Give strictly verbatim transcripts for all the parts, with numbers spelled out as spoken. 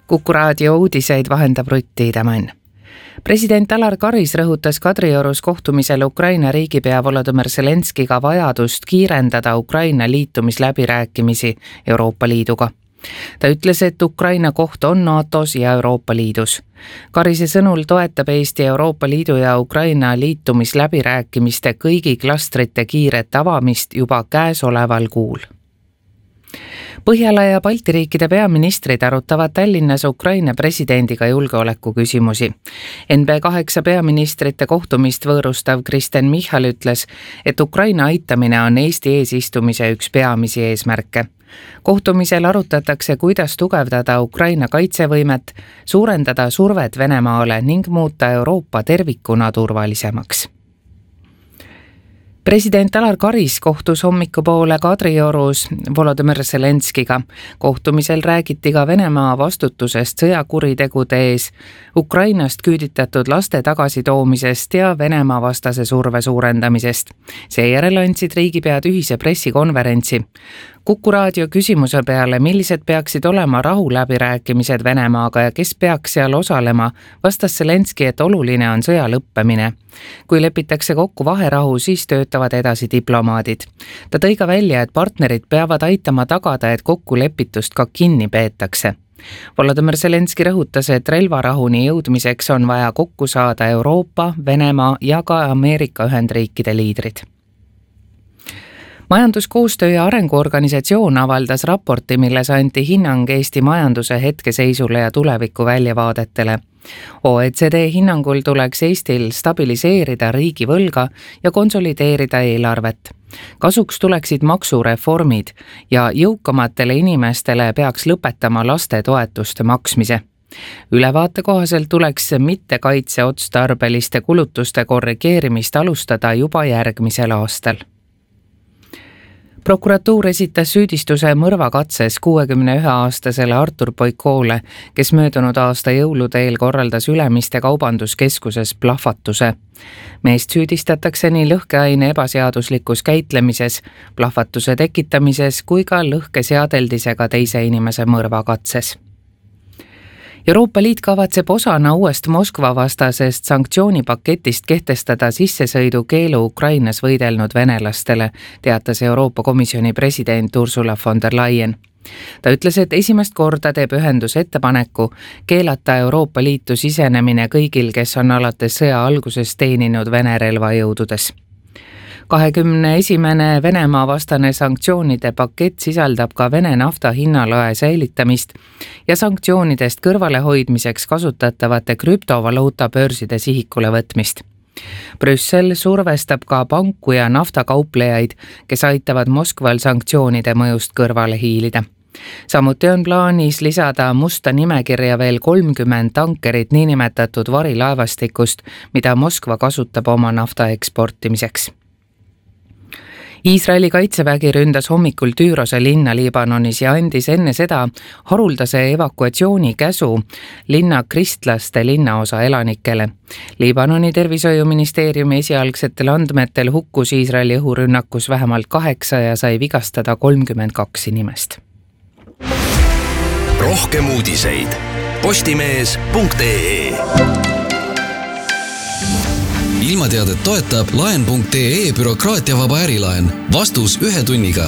Kuku raadio uudiseid vahendab Rutt Tiidemann. President Alar Karis rõhutas Kadriorus kohtumisel Ukraina riigipea Volodõmõr Zelenskiga vajadust kiirendada Ukraina liitumisläbirääkimisi Euroopa Liiduga. Ta ütles, et Ukraina koht on NATOs ja Euroopa Liidus. Karise sõnul toetab Eesti Euroopa Liidu ja Ukraina liitumisläbirääkimiste kõigi klastrite kiiret avamist juba käesoleval kuul. Põhjala ja Balti riikide peaministrid arutavad Tallinnas Ukraina presidendiga julgeoleku küsimusi. N B kaheksa peaministrite kohtumist võõrustav Kristen Michal ütles, et Ukraina aitamine on Eesti eesistumise üks peamisi eesmärke. Kohtumisel arutatakse, kuidas tugevdada Ukraina kaitsevõimet, suurendada survet Venemaale ning muuta Euroopa tervikuna turvalisemaks. President Alar Karis kohtus hommikupoole Kadriorus Volodõmõr Zelenskiga. Kohtumisel räägiti ka Venemaa vastutusest sõjakuritegude ees, Ukrainast küüditatud laste tagasitoomisest ja Venemaa vastase surve suurendamisest. Seejärel andsid riigipead ühise pressikonverentsi. Kuku raadio küsimuse peale, millised peaksid olema rahuläbirääkimised Venemaaga ja kes peaks seal osalema, vastas Zelenski, et oluline on sõja lõppemine. Kui lepitakse kokku vaherahu, siis töötavad edasi diplomaadid. Ta tõi ka välja, et partnerid peavad aitama tagada, et kokkulepitust ka kinni peetakse. Volodõmõr Zelenski rõhutas, et relvarahuni jõudmiseks on vaja kokku saada Euroopa, Venemaa ja ka Ameerika Ühendriikide liidrid. Majanduskoostöö ja arenguorganisatsioon avaldas raporti, milles anti hinnang Eesti majanduse hetkeseisule ja tuleviku väljavaadetele. O E C D hinnangul tuleks Eestil stabiliseerida riigivõlga ja konsolideerida eelarvet. Kasuks tuleksid maksureformid ja jõukamatele inimestele peaks lõpetama lastetoetuste maksmise. Ülevaate kohaselt tuleks mittekaitseotstarbeliste kulutuste korrigeerimist alustada juba järgmisel aastal. Prokuratuur esitas süüdistuse mõrvakatses kuuekümne ühe aastasele Artur Boikoole, kes möödunud aasta jõulude eel korraldas Ülemiste kaubanduskeskuses plahvatuse. Meest süüdistatakse nii lõhkeaine ebaseaduslikus käitlemises, plahvatuse tekitamises kui ka lõhkeseadeldisega teise inimese mõrvakatses. Euroopa Liit kavatseb osana uuest Moskva vastasest sanktsioonipaketist kehtestada sissesõidu keelu Ukrainas võidelnud venelastele, teatas Euroopa Komisjoni president Ursula von der Leyen. Ta ütles, et esimest korda teeb ühendus ettepaneku keelata Euroopa Liitu sisenemine kõigil, kes on alates sõja alguses teeninud Vene relvajõududes. kahekümne esimene Venemaa vastane sanktsioonide pakett sisaldab ka Vene nafta hinnalae säilitamist ja sanktsioonidest kõrvalehoidmiseks kasutatavate krüptovaluuta börside sihikule võtmist. Brüssel survestab ka panku ja naftakauplejaid, kes aitavad Moskval sanktsioonide mõjust kõrvale hiilida. Samuti on plaanis lisada musta nimekirja veel kolmkümmend tankerit niinimetatud varilaevastikust, mida Moskva kasutab oma nafta eksportimiseks. Iisraeli kaitsevägi ründas hommikul Tüürose linna Liibanonis ja andis enne seda haruldase evakuatsiooni käsu linna kristlaste linnaosa elanikele. Liibanoni tervishoiuministeeriumi esialgsetel andmetel hukkus Iisraeli õhurünnakus vähemalt kaheksa ja sai vigastada kolmkümmend kaks inimest. Rohkem uudiseid postimees punkt ee. Ilmateadet toetab laen punkt ee bürokraatiavaba ärilaen. Vastus ühe tunniga.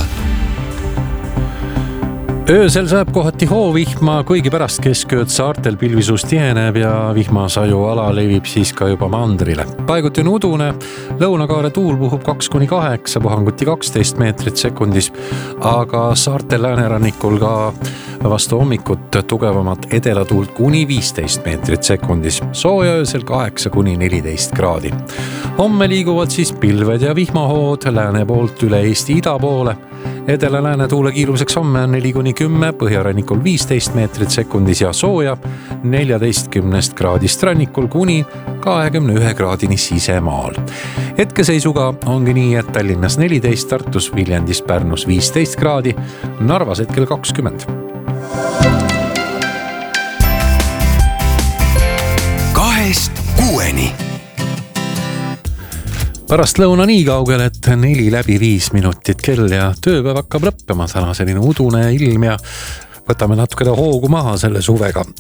Öösel saab kohati hoovihma, kuigi pärast keskööd saartel pilvisus tiheneb ja vihmasaju ala levib siis ka juba mandrile. Paiguti on udune, lõunakaare tuul puhub kaks kuni kaheksa, puhanguti kaksteist meetrit sekundis, aga saartel läänerannikul ka vastu hommikut tugevamat edelatuult kuni viisteist meetrit sekundis. Sooja öösel kaheksa kuni neliteist kraadi. Homme liiguvad siis pilved ja vihmahood lääne poolt üle Eesti ida poole. Edela-lääne tuule kiiruseks homme on neli kuni kümme, põhjarannikul viisteist meetrit sekundis ja sooja neljateistkümnest kraadist rannikul kuni kahekümne ühe kraadini sisemaal. Hetkeseisuga ongi nii, et Tallinnas neliteist, Tartus, Viljandis, Pärnus viisteist kraadi, Narvas hetkel kakskümmend. Kahest kuueni. Pärast lõuna nii kaugel, et neli läbi viis minutit kell ja tööpäev hakkab lõppema. Täna selline udune ilm ja võtame natukene hoogu maha selle suvega.